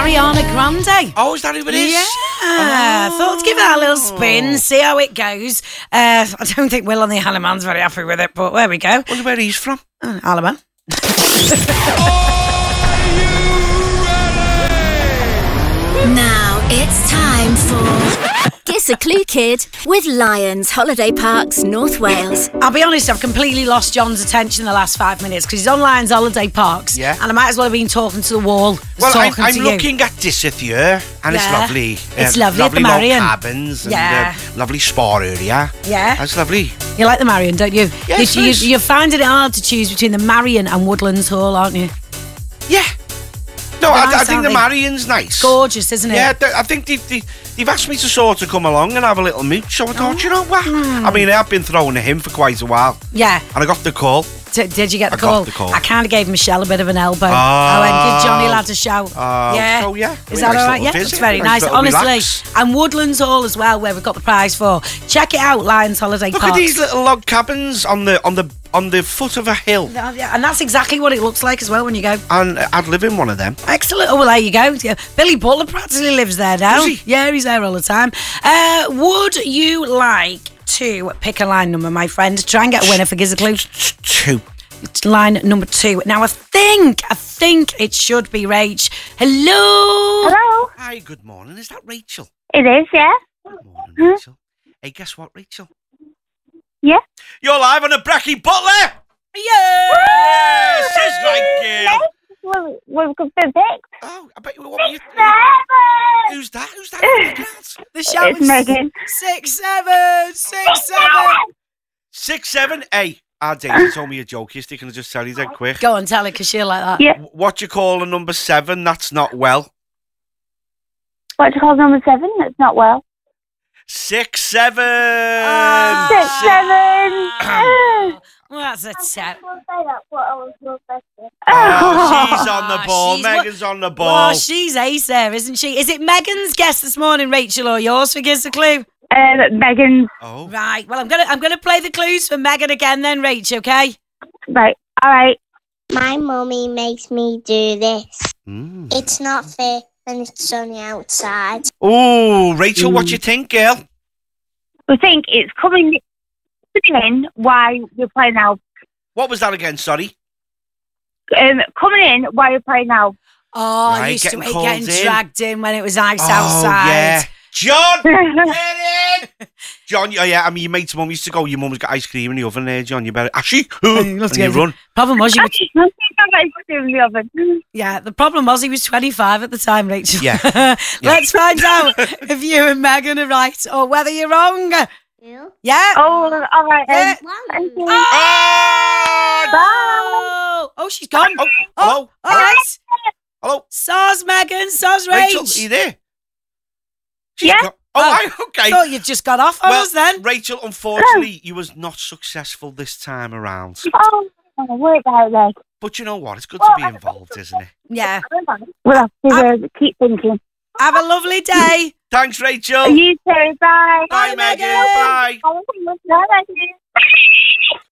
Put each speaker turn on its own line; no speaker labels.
Ariana Grande.
Oh, is that who it is?
Yeah. I thought to give that a little spin, see how it goes. I don't think Will on the Isle of Man's very happy with it, but there we go.
Wonder where he's from.
Isle of Man.
Now it's time for Guess a Clue Kid with Lions Holiday Parks, North Wales.
I'll be honest, I've completely lost John's attention in the last 5 minutes because he's on Lions Holiday Parks.
Yeah.
And I might as well have been talking to the wall.
Well, I'm
to you.
looking at this with you, and it's
Yeah.
lovely.
It's lovely at the
log
Marion.
cabins and
Yeah.
lovely spa area.
Yeah.
That's lovely.
You like the Marion, don't you?
Yes, nice.
You're finding it hard to choose between the Marion and Woodlands Hall, aren't you?
Yeah. No,
They're
I
nice,
think
aren't
the
they?
Marion's nice.
Gorgeous, isn't it?
Yeah, I think they've asked me to sort of come along and have a little mooch, so I thought, you know what? I mean, I've been throwing to him for quite a while,
Yeah.
and I got the call.
Did you get the
I
call?
got the call.
I kind of gave Michelle a bit of an elbow. I went, give Johnny lad a shout.
yeah.
Is
Nice
that
little
all right? Yeah,
visit,
it's very nice.
little
Honestly.
relax.
And Woodlands Hall as well, where we've got the prize for. Check it out, Lions Holiday
Look
Parks.
at these little log cabins on the foot of a hill,
Yeah, and that's exactly what it looks like as well when you go.
and I'd live in one of them.
Excellent. Oh, well, there you go. Yeah. Billy Butler practically lives there now.
Does he?
Yeah, he's there all the time. Would you like to pick a line number, my friend? Try and get a winner for Giz a Clue.
2.
It's line number 2. Now, I think it should be Rach. Hello.
Hello.
Hi, good morning. Is that Rachel?
It is, yeah.
Good morning, Rachel. Hey, guess what, Rachel?
Yeah.
You're live on a Brecky Butler!
Yeah.
She's like,
We've been picked.
oh, I bet you what you...
7.
Who's that? Who's that?
The shout
It's Megan.
6 7 6 7.
6 7 8. Ah, Daisy told me a joke. Yesterday, can I just tell you that quick?
Go on, tell her, because she'll like that.
Yeah.
What you call a number 7? That's not well.
What do you call number 7? That's not well.
6 7.
6 7.
Well, that's a 10.
Oh, she's on the ball.
she's-
Megan's on the ball.
Well, she's ace there, isn't she? Is it Megan's guess this morning, Rachel, or yours for Giz a Clue?
Megan's.
Oh.
Right. Well, I'm gonna play the clues for Megan again, then, Rach. Okay.
Right. All right.
My mummy makes me do this.
Mm.
It's not fair when it's sunny outside.
Oh, Rachel, what you think, girl?
We think it's coming in while you're playing out.
What was that again? Sorry.
Coming in while you're playing out.
Oh, I
Right,
used to
getting
hate
called
getting
in.
dragged in when it was ice
Oh,
outside.
yeah. John, get in! John, yeah, I mean, your mate's mum used to go, your mum's got ice cream in the oven there, John, you better... Actually, and
let's
you
get it.
run.
Problem was,
In the oven.
yeah. The problem was he was 25 at the time, Rachel.
Yeah.
Let's find out if you and Megan are right or whether you're wrong.
You?
Yeah.
Oh, all right.
Yeah.
Thank you.
Oh, oh, she's gone.
Oh, hello?
All right.
Hello?
Soz Megan, soz
Rachel, are
Rach.
you there? She's
Yeah.
got- Oh, right, okay.
Thought you've just got off on us then.
Rachel, unfortunately, you was not successful this time around.
Oh, what about that?
But you know what? It's good to be involved, isn't it?
Yeah.
We'll have to keep thinking.
Have a lovely day.
Thanks, Rachel.
You too. Bye.
Bye, Megan.
Megan.
Bye.
Bye.